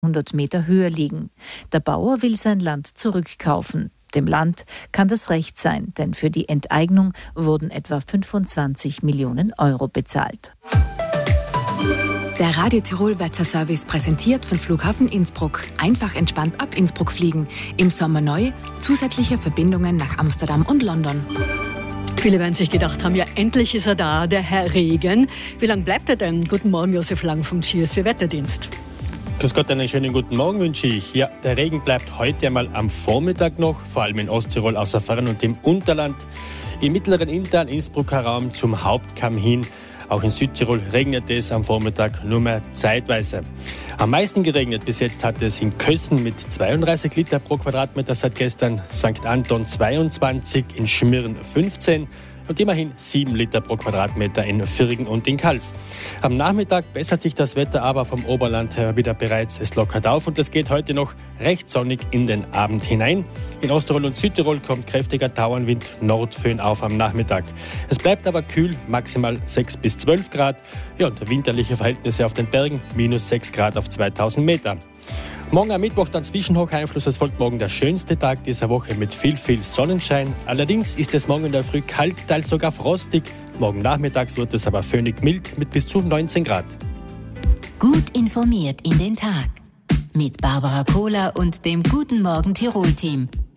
100 Meter höher liegen. Der Bauer will sein Land zurückkaufen. Dem Land kann das recht sein, denn für die Enteignung wurden etwa 25 Millionen Euro bezahlt. Der Radio Tirol Wetterservice präsentiert von Flughafen Innsbruck. Einfach entspannt ab Innsbruck fliegen. Im Sommer neu, zusätzliche Verbindungen nach Amsterdam und London. Viele werden sich gedacht haben, ja endlich ist er da, der Herr Regen. Wie lange bleibt er denn? Guten Morgen, Josef Lang vom GSW Wetterdienst. Grüß Gott, einen schönen guten Morgen wünsche ich. Ja, der Regen bleibt heute einmal am Vormittag noch, vor allem in Osttirol, außer Fern und im Unterland. Im mittleren Inntal, Innsbrucker Raum zum Hauptkamm hin. Auch in Südtirol regnet es am Vormittag nur mehr zeitweise. Am meisten geregnet bis jetzt hat es in Kössen mit 32 Liter pro Quadratmeter seit gestern, St. Anton 22, in Schmirn 15 und immerhin 7 Liter pro Quadratmeter in Virgen und in Kals. Am Nachmittag bessert sich das Wetter aber vom Oberland her wieder bereits. Es lockert auf und es geht heute noch recht sonnig in den Abend hinein. In Osttirol und Südtirol kommt kräftiger Tauernwind, Nordföhn auf am Nachmittag. Es bleibt aber kühl, maximal 6 bis 12 Grad. Ja, und winterliche Verhältnisse auf den Bergen, minus 6 Grad auf 2000 Meter. Morgen am Mittwoch dann Zwischenhocheinfluss. Es folgt morgen der schönste Tag dieser Woche mit viel Sonnenschein. Allerdings ist es morgen in der Früh kalt, teils sogar frostig. Morgen nachmittags wird es aber föhnig mild mit bis zu 19 Grad. Gut informiert in den Tag. Mit Barbara Kohler und dem Guten Morgen Tirol-Team.